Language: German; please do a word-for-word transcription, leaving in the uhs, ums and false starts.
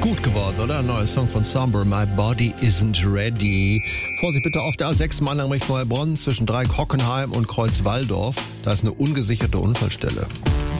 Gut geworden, oder? Ein neuer Song von Somber, My Body Isn't Ready. Vorsicht bitte auf der A sechs Mannheim Richtung Heilbronn zwischen Dreieck Hockenheim und Kreuz Walldorf. Da ist eine ungesicherte Unfallstelle.